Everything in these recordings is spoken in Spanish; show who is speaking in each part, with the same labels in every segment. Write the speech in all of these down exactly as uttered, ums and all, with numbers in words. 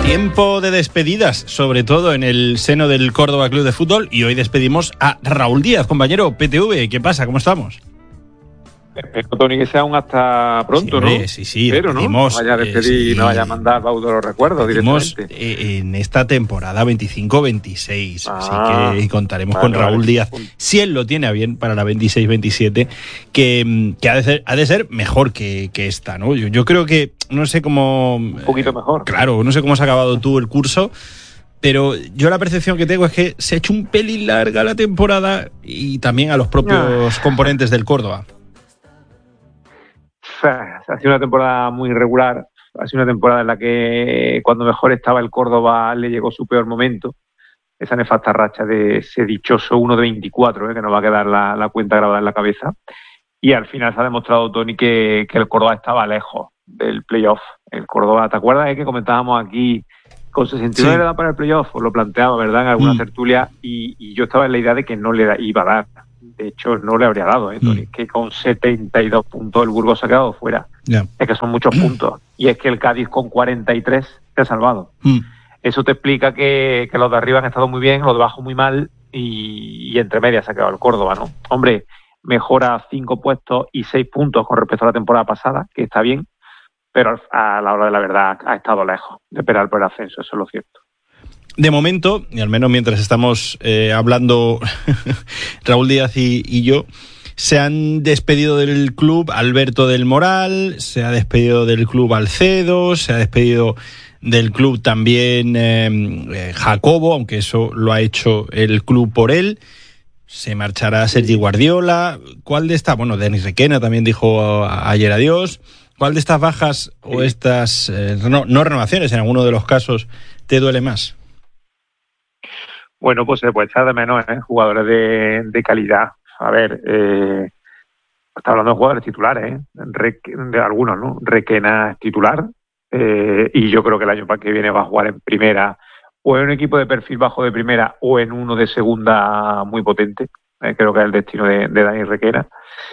Speaker 1: Tiempo de despedidas, sobre todo en el seno del Córdoba Club de Fútbol, y hoy despedimos a Raúl Díaz, compañero P T V. ¿Qué pasa? ¿Cómo estamos?
Speaker 2: Espero, Tony, que sea un hasta pronto,
Speaker 1: sí, hombre,
Speaker 2: ¿no?
Speaker 1: Sí, sí,
Speaker 2: Pero no, no vaya a despedir, eh, sí, no vaya a mandar baúl de los recuerdos directamente.
Speaker 1: En esta temporada veinticinco veintiséis, ah, así que contaremos vale, con Raúl vale. Díaz, si él lo tiene a bien para la veintiséis veintisiete, que, que ha, de ser, ha de ser mejor que, que esta, ¿no? Yo, yo creo que, no sé cómo...
Speaker 2: Un poquito
Speaker 1: eh,
Speaker 2: mejor.
Speaker 1: Claro, no sé cómo has acabado tú el curso, pero yo la percepción que tengo es que se ha hecho un pelín larga la temporada y también a los propios ah. componentes del Córdoba.
Speaker 2: Ha sido una temporada muy irregular, ha sido una temporada en la que cuando mejor estaba el Córdoba le llegó su peor momento, esa nefasta racha de ese dichoso uno de veinticuatro, ¿eh? Que nos va a quedar la, la cuenta grabada en la cabeza, y al final se ha demostrado, Tony, que, que el Córdoba estaba lejos del playoff. El Córdoba, ¿te acuerdas eh, que comentábamos aquí con sesenta y nueve sí. le da para el playoff? Os lo planteaba, ¿verdad?, en alguna mm. tertulia, y, y yo estaba en la idea de que no le da, iba a dar. De hecho, no le habría dado, ¿eh, Tony? Mm. Que con setenta y dos puntos el Burgos se ha quedado fuera. Yeah. Es que son muchos puntos. Y es que el Cádiz con cuarenta y tres se ha salvado. Mm. Eso te explica que, que los de arriba han estado muy bien, los de abajo muy mal, y, y entre medias se ha quedado el Córdoba, ¿no? Hombre, mejora cinco puestos y seis puntos con respecto a la temporada pasada, que está bien, pero a la hora de la verdad ha estado lejos de pelear por el ascenso, eso es lo cierto.
Speaker 1: De momento, y al menos mientras estamos eh, hablando Raúl Díaz y, y yo, se han despedido del club Alberto del Moral, se ha despedido del club Alcedo, se ha despedido del club también eh, Jacobo, aunque eso lo ha hecho el club por él. Se marchará Sergi Guardiola. ¿Cuál de estas? Bueno, Denis Requena también dijo ayer adiós. ¿Cuál de estas bajas o estas eh, no, no renovaciones, en alguno de los casos, te duele más?
Speaker 2: Bueno, pues se puede echar de menos, ¿eh? Jugadores de, de calidad. A ver, eh, está hablando de jugadores titulares, ¿eh? Re, de algunos, ¿no? Requena es titular, eh, y yo creo que el año que viene va a jugar en primera, o en un equipo de perfil bajo de primera, o en uno de segunda muy potente. Eh, creo que es el destino de, de Dani Requena.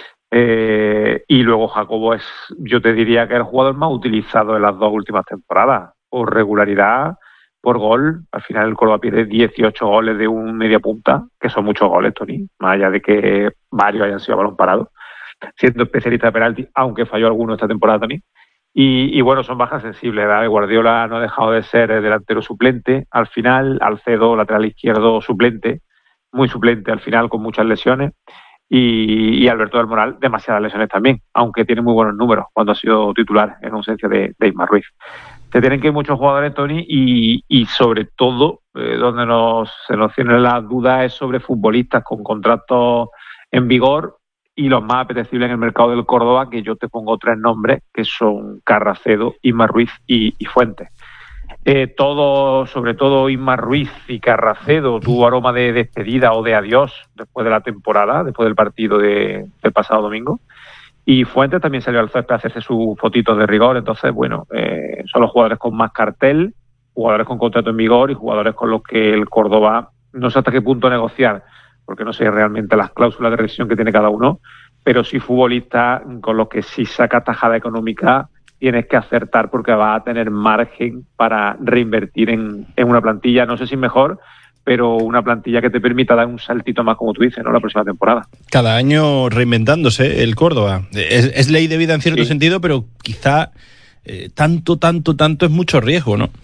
Speaker 2: Eh, y luego Jacobo es, yo te diría que es el jugador más utilizado en las dos últimas temporadas, por regularidad, por gol. Al final el Córdoba pierde dieciocho goles de un media punta, que son muchos goles, Tony, más allá de que varios hayan sido a balón parado, siendo especialista de penalti, aunque falló alguno esta temporada también. Y, y bueno, son bajas sensibles, ¿verdad? Guardiola no ha dejado de ser delantero suplente, al final, Alcedo, lateral izquierdo suplente, muy suplente al final, con muchas lesiones, y, y Alberto del Moral, demasiadas lesiones también, aunque tiene muy buenos números cuando ha sido titular en ausencia de, de Ismar Ruiz. Se tienen que ir muchos jugadores, Tony, y, y sobre todo, eh, donde nos, se nos tienen las dudas es sobre futbolistas con contratos en vigor, y los más apetecibles en el mercado del Córdoba, que yo te pongo tres nombres, que son Carracedo, Ismar Ruiz y, y Fuentes. Eh, todo, sobre todo Ismar Ruiz y Carracedo, tuvo aroma de despedida o de adiós después de la temporada, después del partido de, del pasado domingo. Y Fuentes también salió al césped a hacerse sus fotitos de rigor. Entonces, bueno, eh, son los jugadores con más cartel, jugadores con contrato en vigor y jugadores con los que el Córdoba no sé hasta qué punto negociar, porque no sé realmente las cláusulas de rescisión que tiene cada uno, pero sí futbolistas con los que si saca tajada económica tienes que acertar, porque va a tener margen para reinvertir en, en una plantilla, no sé si mejor, pero una plantilla que te permita dar un saltito más, como tú dices, ¿no?, la próxima temporada.
Speaker 1: Cada año reinventándose el Córdoba. Es, es ley de vida en cierto sí. sentido, pero quizá eh, tanto, tanto, tanto es mucho riesgo, ¿no?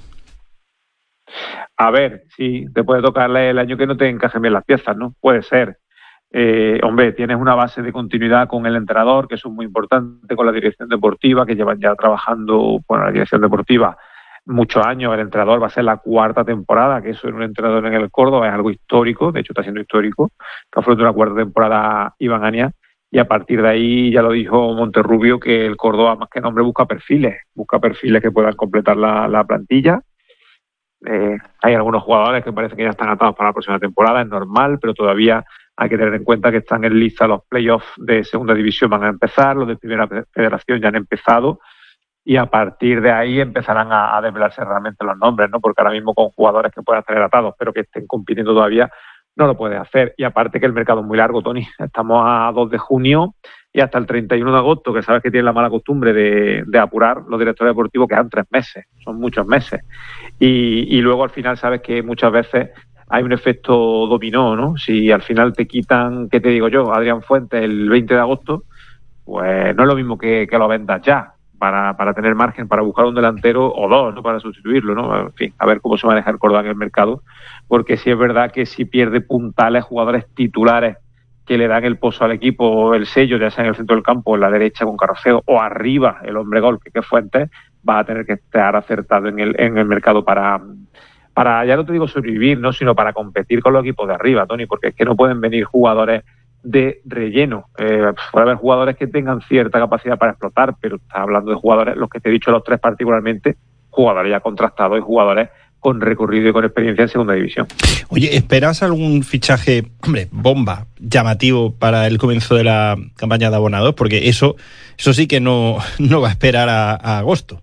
Speaker 2: A ver, sí, te puede tocar el año que no te encajen bien las piezas, ¿no? Puede ser. Eh, hombre, tienes una base de continuidad con el entrenador, que eso es muy importante, con la dirección deportiva, que llevan ya trabajando, bueno, la dirección deportiva muchos años. El entrenador va a ser la cuarta temporada, que eso en un entrenador en el Córdoba es algo histórico, de hecho está siendo histórico, que afronta una cuarta temporada Iván Ania, y a partir de ahí ya lo dijo Monterrubio, que el Córdoba más que nombre busca perfiles, busca perfiles que puedan completar la, la plantilla. Eh, hay algunos jugadores que parece que ya están atados para la próxima temporada, es normal, pero todavía hay que tener en cuenta que están en lista los playoffs de segunda división, van a empezar, los de primera federación ya han empezado, y a partir de ahí empezarán a, a desvelarse realmente los nombres, ¿no? Porque ahora mismo con jugadores que puedan tener atados, pero que estén compitiendo todavía, no lo puedes hacer. Y aparte que el mercado es muy largo, Tony. Estamos a dos de junio y hasta el treinta y uno de agosto, que sabes que tienen la mala costumbre de, de apurar los directores deportivos, quedan tres meses, son muchos meses. Y, y luego al final sabes que muchas veces hay un efecto dominó, ¿no? Si al final te quitan, ¿qué te digo yo? Adrián Fuentes el veinte de agosto, pues no es lo mismo que, que lo vendas ya, para, para tener margen para buscar un delantero o dos, ¿no? Para sustituirlo, ¿no? En fin, a ver cómo se maneja el Córdoba en el mercado, porque sí es verdad que si pierde puntales, jugadores titulares que le dan el pozo al equipo, el sello, ya sea en el centro del campo, en la derecha con Carroceo, o arriba el hombre gol, que es Fuentes, va a tener que estar acertado en el, en el mercado para, para, ya no te digo sobrevivir, ¿no? Sino para competir con los equipos de arriba, Tony, porque es que no pueden venir jugadores de relleno. Eh, puede haber jugadores que tengan cierta capacidad para explotar, pero estás hablando de jugadores, los que te he dicho los tres particularmente, jugadores ya contrastados y jugadores con recorrido y con experiencia en segunda división.
Speaker 1: Oye, ¿esperas algún fichaje, hombre, bomba, llamativo para el comienzo de la campaña de abonados? Porque eso eso sí que no, no va a esperar a, a agosto.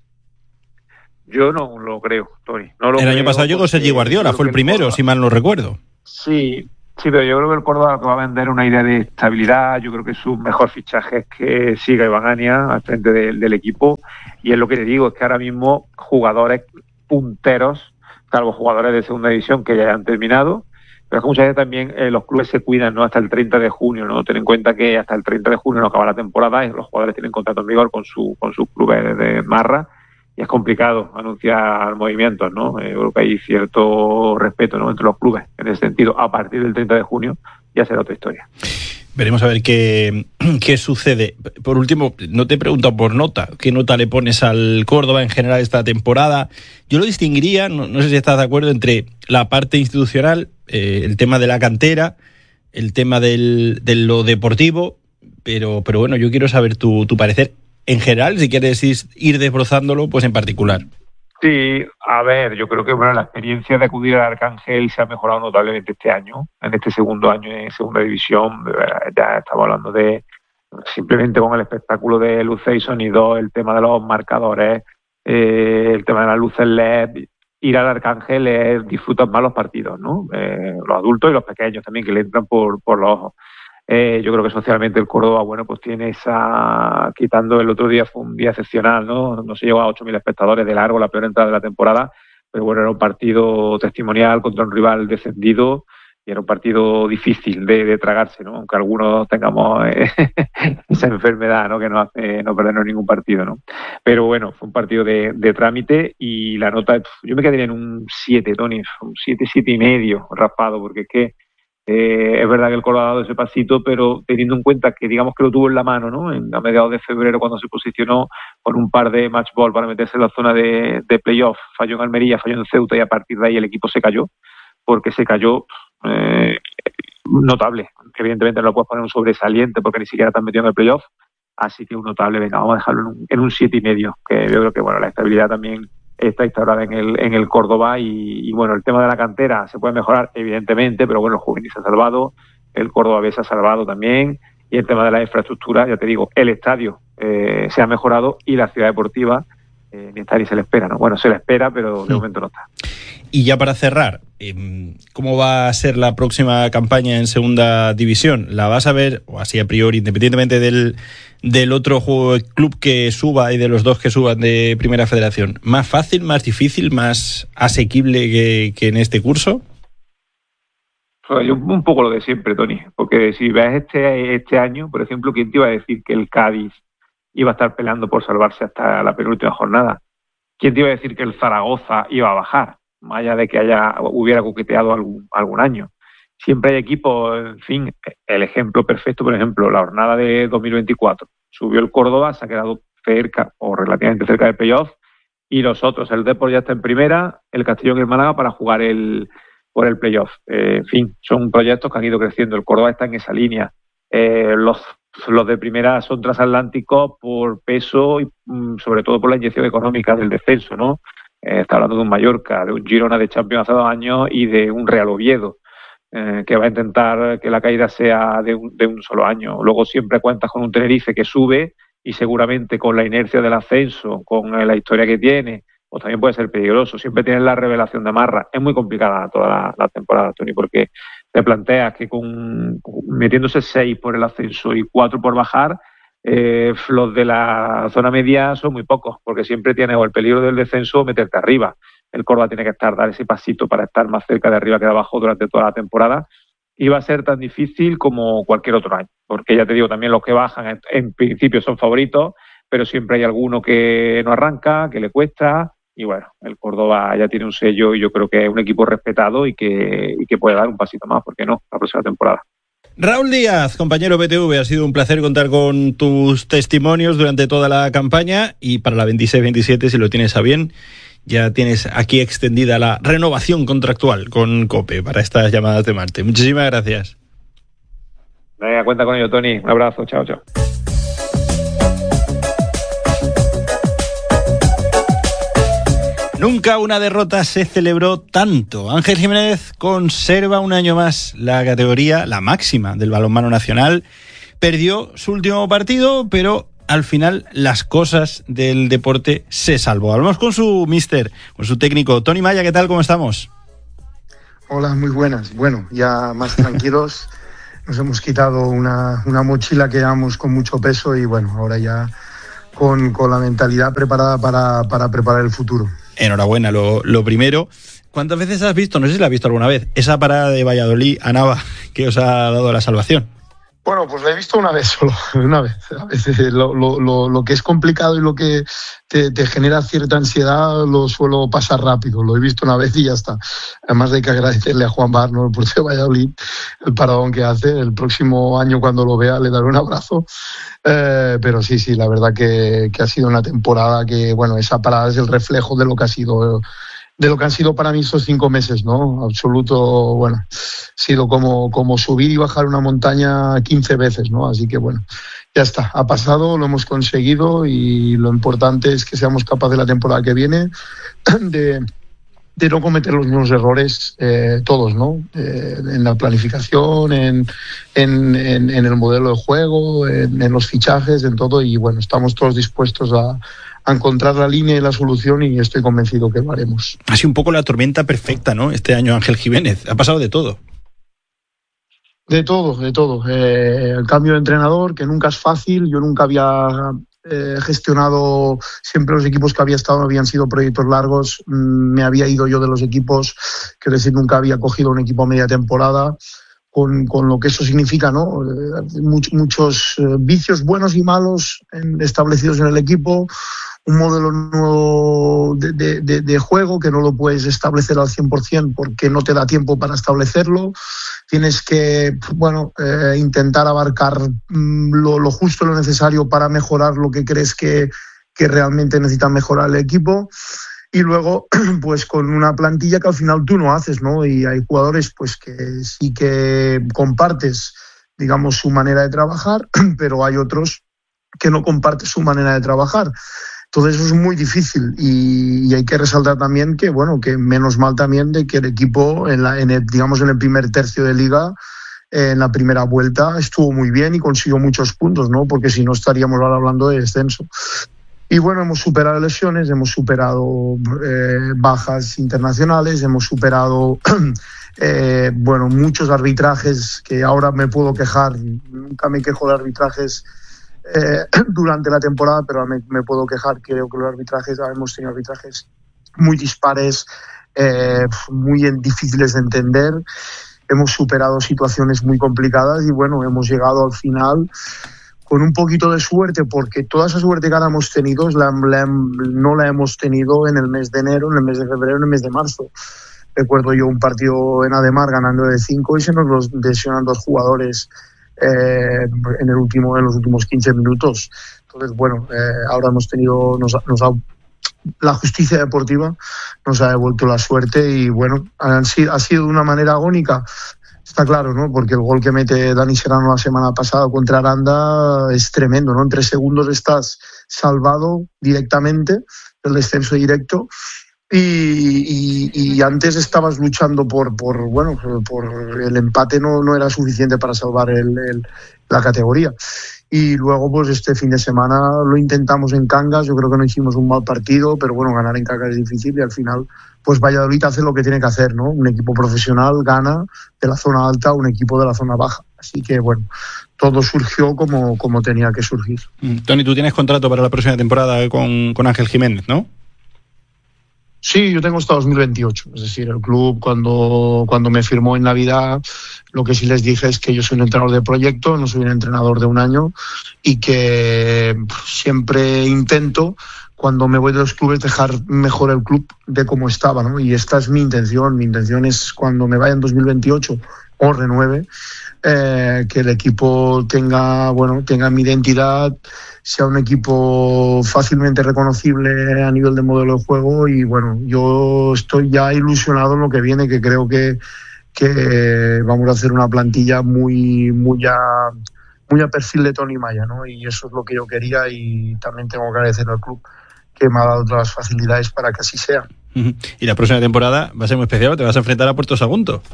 Speaker 2: Yo no lo creo, Tony. No lo
Speaker 1: el
Speaker 2: creo
Speaker 1: año pasado llegó Sergi Guardiola, fue el primero, Córdoba, si mal no recuerdo.
Speaker 2: Sí, sí, pero yo creo que el Córdoba va a vender una idea de estabilidad. Yo creo que su mejor fichaje es que siga Iván Ania al frente de, del equipo. Y es lo que te digo, es que ahora mismo jugadores punteros, salvo jugadores de segunda división que ya han terminado, pero es que muchas veces también eh, los clubes se cuidan, ¿no? Hasta el treinta de junio, ¿no? Ten en cuenta que hasta el treinta de junio no acaba la temporada y los jugadores tienen contrato en vigor con su con sus clubes de marra y es complicado anunciar movimientos, ¿no? Eh, creo que hay cierto respeto, ¿no? Entre los clubes en ese sentido. A partir del treinta de junio ya será otra historia.
Speaker 1: Veremos a ver qué, qué sucede. Por último, no te he preguntado por nota. ¿Qué nota le pones al Córdoba en general esta temporada? Yo lo distinguiría, no, no sé si estás de acuerdo, entre la parte institucional, eh, el tema de la cantera, el tema del, de lo deportivo, pero, pero bueno, yo quiero saber tu, tu parecer en general, si quieres ir desbrozándolo, pues en particular.
Speaker 2: Sí, a ver, yo creo que bueno, la experiencia de acudir al Arcángel se ha mejorado notablemente este año, en este segundo año en segunda división. Ya estamos hablando de simplemente con el espectáculo de luces y sonido, el tema de los marcadores, eh, el tema de las luces L E D. Ir al Arcángel es disfrutar más los partidos, ¿no? Eh, los adultos y los pequeños también que le entran por, por los ojos. Eh, yo creo que socialmente el Córdoba, bueno, pues tiene esa, quitando el otro día fue un día excepcional, ¿no? No se llegó a ocho mil espectadores de largo, la peor entrada de la temporada, pero bueno, era un partido testimonial contra un rival descendido y era un partido difícil de, de tragarse, ¿no? Aunque algunos tengamos eh, esa enfermedad, ¿no? Que no hace no perdernos ningún partido, ¿no? Pero bueno, fue un partido de, de trámite y la nota, yo me quedaría en un siete, Tony, un siete, siete y medio raspado, porque es que Eh, es verdad que el Córdoba ha dado ese pasito, pero teniendo en cuenta que digamos que lo tuvo en la mano, ¿no? En, a mediados de febrero, cuando se posicionó con un par de match ball para meterse en la zona de, de playoff, falló en Almería, falló en Ceuta y a partir de ahí el equipo se cayó, porque se cayó eh, notable, que evidentemente no lo puedes poner un sobresaliente porque ni siquiera te han metido en el playoff, así que un notable, venga, vamos a dejarlo en un, en un siete y medio, que yo creo que bueno, la estabilidad también está instaurada en el en el Córdoba y, y bueno, el tema de la cantera se puede mejorar evidentemente, pero bueno, el juvenil se ha salvado, el Córdoba B se ha salvado también y el tema de la infraestructura, ya te digo, el estadio eh, se ha mejorado y la ciudad deportiva eh, ni está ni se le espera, ¿no? Bueno, se le espera, pero de momento no está.
Speaker 1: Y ya para cerrar, ¿cómo va a ser la próxima campaña en segunda división? ¿La vas a ver, o así a priori, independientemente del, del otro juego, club que suba y de los dos que suban de Primera Federación? ¿Más fácil, más difícil, más asequible que, que en este curso?
Speaker 2: Pues yo un poco lo de siempre, Tony, porque si ves este, este año, por ejemplo, ¿quién te iba a decir que el Cádiz iba a estar peleando por salvarse hasta la penúltima jornada? ¿Quién te iba a decir que el Zaragoza iba a bajar? Más allá de que haya hubiera coqueteado algún, algún año. Siempre hay equipos, en fin, el ejemplo perfecto, por ejemplo, la jornada de dos mil veinticuatro. Subió el Córdoba, se ha quedado cerca o relativamente cerca del playoff, y los otros, el Depor ya está en primera, el Castellón y el Málaga para jugar el por el playoff. Eh, en fin, son proyectos que han ido creciendo. El Córdoba está en esa línea. Eh, los, los de primera son transatlánticos por peso y mm, sobre todo por la inyección económica del descenso, ¿no? Eh, está hablando de un Mallorca, de un Girona de Champions hace dos años y de un Real Oviedo, eh, que va a intentar que la caída sea de un, de un solo año. Luego siempre cuentas con un Tenerife que sube y seguramente con la inercia del ascenso, con eh, la historia que tiene pues también puede ser peligroso. Siempre tienes la revelación de Marra. Es muy complicada toda la, la temporada, Tony, porque te planteas que con metiéndose seis por el ascenso y cuatro por bajar, eh, los de la zona media son muy pocos, porque siempre tienes o el peligro del descenso o meterte arriba. El Córdoba tiene que estar, dar ese pasito para estar más cerca de arriba que de abajo durante toda la temporada. Y va a ser tan difícil como cualquier otro año, porque ya te digo, también los que bajan en, en principio son favoritos, pero siempre hay alguno que no arranca, que le cuesta. Y bueno, el Córdoba ya tiene un sello y yo creo que es un equipo respetado y que, y que puede dar un pasito más, ¿por qué no?, la próxima temporada.
Speaker 1: Raúl Díaz, compañero B T V, ha sido un placer contar con tus testimonios durante toda la campaña, y para la veintiséis veintisiete, si lo tienes a bien, ya tienes aquí extendida la renovación contractual con COPE para estas llamadas de Marte. Muchísimas gracias.
Speaker 2: Venga, cuenta con ello, Tony. Un abrazo, chao, chao.
Speaker 1: Nunca una derrota se celebró tanto. Ángel Jiménez conserva un año más la categoría, la máxima del balonmano nacional. Perdió su último partido, pero al final las cosas del deporte se salvó. Hablamos con su míster, con su técnico. Tony Maya, ¿qué tal? ¿Cómo estamos?
Speaker 3: Hola, muy buenas. Bueno, ya más tranquilos. Nos hemos quitado una, una mochila que llevamos con mucho peso y bueno, ahora ya con, con la mentalidad preparada para, para preparar el futuro.
Speaker 1: Enhorabuena, lo, lo primero. ¿Cuántas veces has visto, no sé si la has visto alguna vez, esa parada de Valladolid a Nava que os ha dado la salvación?
Speaker 3: Bueno, pues la he visto una vez solo, una vez. A veces lo, lo, lo, lo que es complicado y lo que te, te genera cierta ansiedad lo suelo pasar rápido. Lo he visto una vez y ya está. Además hay que agradecerle a Juan Barno, el portero de Valladolid, el paradón que hace. El próximo año cuando lo vea le daré un abrazo. Eh, pero sí, sí, la verdad que, que ha sido una temporada que, bueno, esa parada es el reflejo de lo que ha sido... de lo que han sido para mí esos cinco meses, ¿no? Absoluto, bueno, ha sido como, como subir y bajar una montaña quince veces, ¿no? Así que, bueno, ya está, ha pasado, lo hemos conseguido y lo importante es que seamos capaces la temporada que viene de, de no cometer los mismos errores eh, todos, ¿no? Eh, en la planificación, en, en, en, en el modelo de juego, en, en los fichajes, en todo, y bueno, estamos todos dispuestos a a encontrar la línea y la solución y estoy convencido que lo haremos.
Speaker 1: Ha sido un poco la tormenta perfecta, ¿no? Este año Ángel Jiménez, ha pasado de todo.
Speaker 3: De todo, de todo. Eh, el cambio de entrenador, que nunca es fácil, yo nunca había eh, gestionado, siempre los equipos que había estado habían sido proyectos largos, me había ido yo de los equipos, quiero decir, nunca había cogido un equipo a media temporada, con, con lo que eso significa, ¿no? Eh, much, muchos eh, vicios buenos y malos en, establecidos en el equipo, un modelo nuevo de, de, de, de juego que no lo puedes establecer al cien por ciento porque no te da tiempo para establecerlo. Tienes que, bueno, eh, intentar abarcar mm, lo, lo justo y lo necesario para mejorar lo que crees que, que realmente necesita mejorar el equipo. Y luego, pues con una plantilla que al final tú no haces, ¿no? Y hay jugadores pues que sí que compartes, digamos, su manera de trabajar, pero hay otros que no compartes su manera de trabajar. Entonces eso es muy difícil y, y hay que resaltar también que, bueno, que menos mal también de que el equipo, en la, en el, digamos, en el primer tercio de liga, eh, en la primera vuelta, estuvo muy bien y consiguió muchos puntos, ¿no? Porque si no estaríamos ahora hablando de descenso. Y bueno, hemos superado lesiones, hemos superado eh, bajas internacionales, hemos superado eh, bueno, muchos arbitrajes que ahora me puedo quejar, nunca me quejo de arbitrajes Eh, durante la temporada, pero me, me puedo quejar. Creo que los arbitrajes, hemos tenido arbitrajes muy dispares, eh, muy difíciles de entender. Hemos superado situaciones muy complicadas y bueno, hemos llegado al final con un poquito de suerte, porque toda esa suerte que ahora hemos tenido la, la, no la hemos tenido en el mes de enero, en el mes de febrero, en el mes de marzo. Recuerdo yo un partido en Ademar ganando de cinco y se nos lesionan dos jugadores Eh, en el último en los últimos quince minutos. Entonces, bueno, eh, ahora hemos tenido nos, nos ha, la justicia deportiva nos ha devuelto la suerte y bueno, han sido, ha sido de una manera agónica, está claro, ¿no? Porque el gol que mete Dani Serrano la semana pasada contra Aranda es tremendo, ¿no? En tres segundos estás salvado directamente del descenso directo. Y, y, y antes estabas luchando por, por bueno, por el empate, no, no era suficiente para salvar el, el, la categoría. Y luego, pues este fin de semana lo intentamos en Cangas. Yo creo que no hicimos un mal partido, pero bueno, ganar en Cangas es difícil y al final, pues Valladolid hace lo que tiene que hacer, ¿no? Un equipo profesional gana de la zona alta a un equipo de la zona baja. Así que bueno, todo surgió como, como tenía que surgir.
Speaker 1: Mm. Toni, tú tienes contrato para la próxima temporada con, con Ángel Jiménez, ¿no?
Speaker 3: Sí, yo tengo hasta dos mil veintiocho. Es decir, el club cuando, cuando me firmó en Navidad, lo que sí les dije es que yo soy un entrenador de proyecto, no soy un entrenador de un año y que siempre intento, cuando me voy de los clubes, dejar mejor el club de cómo estaba, ¿no? Y esta es mi intención. Mi intención es cuando me vaya en dos mil veintiocho o renueve, eh, que el equipo tenga, bueno, tenga mi identidad, sea un equipo fácilmente reconocible a nivel de modelo de juego y bueno, yo estoy ya ilusionado en lo que viene, que creo que, que vamos a hacer una plantilla muy, muy a, muy a perfil de Toni Maya, ¿no? Y eso es lo que yo quería y también tengo que agradecer al club que me ha dado todas las facilidades para que así sea.
Speaker 1: Y la próxima temporada va a ser muy especial, te vas a enfrentar a Puerto Sagunto.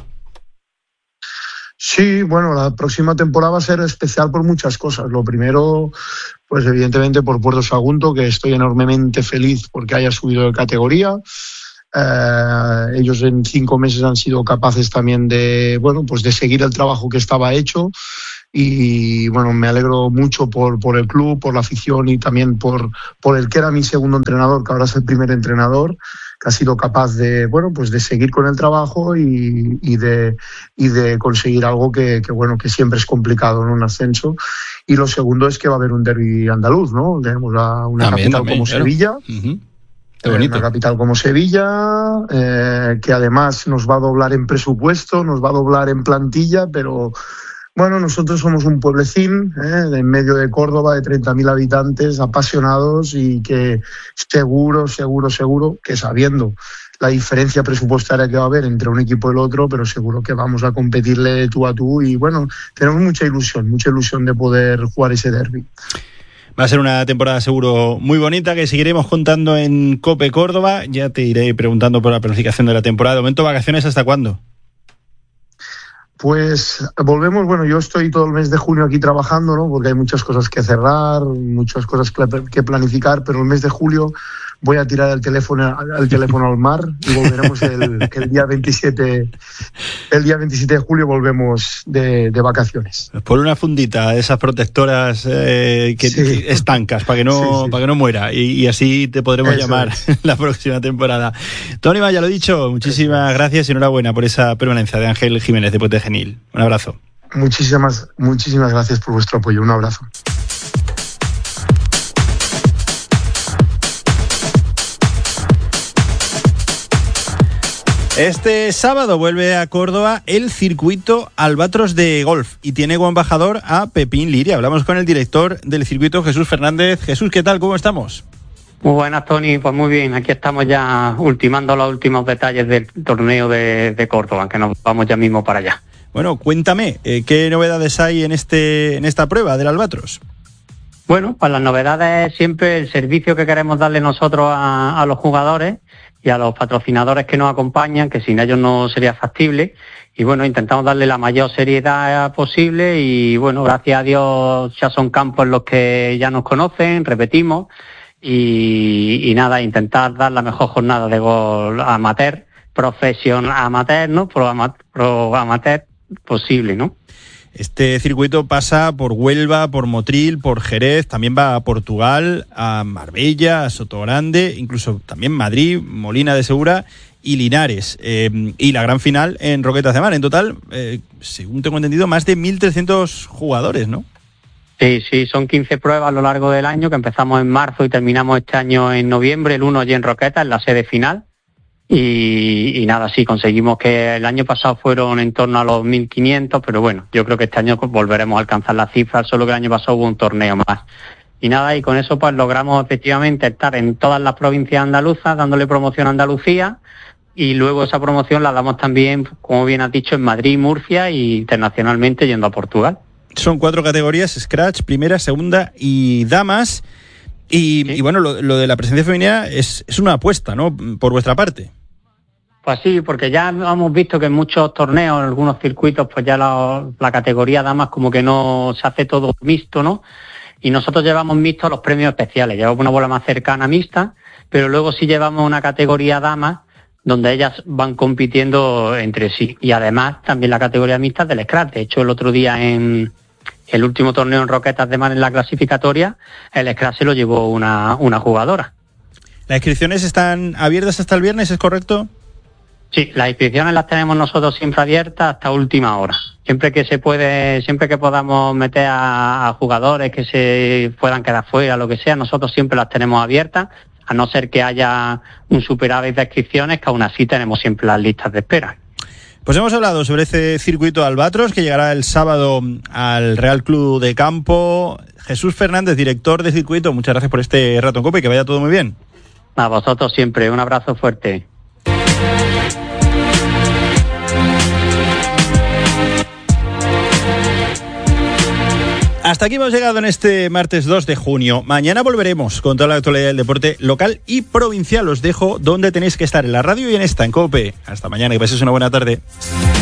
Speaker 3: Sí, bueno, la próxima temporada va a ser especial por muchas cosas. Lo primero, pues evidentemente por Puerto Sagunto, que estoy enormemente feliz porque haya subido de categoría. Eh, ellos en cinco meses han sido capaces también de, bueno, pues de seguir el trabajo que estaba hecho. Y bueno, me alegro mucho por, por el club, por la afición y también por, por el que era mi segundo entrenador, que ahora es el primer entrenador, que ha sido capaz de, bueno, pues de seguir con el trabajo y, y de, y de conseguir algo que, que, bueno, que siempre es complicado en un ascenso. Y lo segundo es que va a haber un derbi andaluz, ¿no? Tenemos a una
Speaker 1: también,
Speaker 3: capital
Speaker 1: también,
Speaker 3: como
Speaker 1: claro.
Speaker 3: Sevilla.
Speaker 1: Uh-huh. Qué bonito.
Speaker 3: Una capital como Sevilla, eh, que además nos va a doblar en presupuesto, nos va a doblar en plantilla, pero bueno, nosotros somos un pueblecín, ¿eh? En medio de Córdoba, de treinta mil habitantes, apasionados y que seguro, seguro, seguro, que sabiendo la diferencia presupuestaria que va a haber entre un equipo y el otro, pero seguro que vamos a competirle tú a tú y bueno, tenemos mucha ilusión, mucha ilusión de poder jugar ese derbi.
Speaker 1: Va a ser una temporada seguro muy bonita que seguiremos contando en COPE Córdoba. Ya te iré preguntando por la planificación de la temporada. De momento, ¿vacaciones hasta cuándo?
Speaker 3: Pues volvemos, bueno, yo estoy todo el mes de junio aquí trabajando, ¿no? Porque hay muchas cosas que cerrar, muchas cosas que planificar, pero el mes de julio voy a tirar el teléfono, el teléfono al mar y volveremos el, el día veintisiete, el día veintisiete de julio volvemos de, de vacaciones.
Speaker 1: Por una fundita de esas protectoras eh, que sí. estancas para que no sí, sí. para que no muera y, y así te podremos Eso llamar es. la próxima temporada. Toni Maya, lo dicho, muchísimas Eso. gracias y enhorabuena por esa permanencia de Ángel Jiménez de Puente Genil. Un abrazo.
Speaker 3: Muchísimas, muchísimas gracias por vuestro apoyo. Un abrazo.
Speaker 1: Este sábado vuelve a Córdoba el circuito Albatros de golf y tiene como embajador a Pepín Liria. Hablamos con el director del circuito, Jesús Fernández. Jesús, ¿qué tal? ¿Cómo estamos?
Speaker 4: Muy buenas, Toni. Pues muy bien, aquí estamos ya ultimando los últimos detalles del torneo de, de Córdoba, que nos vamos ya mismo para allá.
Speaker 1: Bueno, cuéntame, eh, ¿qué novedades hay en este en esta prueba del Albatros?
Speaker 4: Bueno, pues las novedades siempre el servicio que queremos darle nosotros a, a los jugadores y a los patrocinadores que nos acompañan, que sin ellos no sería factible. Y bueno, intentamos darle la mayor seriedad posible y bueno, gracias a Dios ya son campos en los que ya nos conocen, repetimos. Y, y nada, intentar dar la mejor jornada de gol amateur, profesional amateur, ¿no? Pro, ama, pro amateur posible, ¿no?
Speaker 1: Este circuito pasa por Huelva, por Motril, por Jerez, también va a Portugal, a Marbella, a Sotogrande, incluso también Madrid, Molina de Segura y Linares. Eh, y la gran final en Roquetas de Mar. En total, eh, según tengo entendido, más de mil trescientos jugadores, ¿no?
Speaker 4: Sí, sí, son quince pruebas a lo largo del año, que empezamos en marzo y terminamos este año en noviembre, el uno allí en Roquetas, en la sede final. Y, y nada, sí, conseguimos que el año pasado fueron en torno a los mil quinientos, pero bueno, yo creo que este año volveremos a alcanzar las cifras, solo que el año pasado hubo un torneo más. Y nada, y con eso pues logramos efectivamente estar en todas las provincias andaluzas, dándole promoción a Andalucía, y luego esa promoción la damos también, como bien has dicho, en Madrid, Murcia y internacionalmente yendo a Portugal.
Speaker 1: Son cuatro categorías, Scratch, primera, segunda y damas. Y, sí. y bueno, lo, lo de la presencia femenina es, es una apuesta, ¿no? Por vuestra parte.
Speaker 4: Pues sí, porque ya hemos visto que en muchos torneos, en algunos circuitos, pues ya la, la categoría damas como que no se hace todo mixto, ¿no? Y nosotros llevamos mixtos los premios especiales, llevamos una bola más cercana mixta, pero luego sí llevamos una categoría damas donde ellas van compitiendo entre sí. Y además también la categoría mixta del Scratch. De hecho, el otro día en el último torneo en Roquetas de Mar en la clasificatoria, el Scratch se lo llevó una, una jugadora.
Speaker 1: ¿Las inscripciones están abiertas hasta el viernes, es correcto?
Speaker 4: Sí, las inscripciones las tenemos nosotros siempre abiertas hasta última hora. Siempre que se puede, siempre que podamos meter a, a jugadores que se puedan quedar fuera, lo que sea, nosotros siempre las tenemos abiertas, a no ser que haya un superávit de inscripciones, que aún así tenemos siempre las listas de espera.
Speaker 1: Pues hemos hablado sobre ese circuito Albatros que llegará el sábado al Real Club de Campo. Jesús Fernández, director de circuito, muchas gracias por este rato en COPE y que vaya todo muy bien.
Speaker 4: A vosotros siempre, un abrazo fuerte.
Speaker 1: Hasta aquí hemos llegado en este martes dos de junio. Mañana volveremos con toda la actualidad del deporte local y provincial. Os dejo donde tenéis que estar, en la radio y en esta, en COPE. Hasta mañana, que paséis una buena tarde.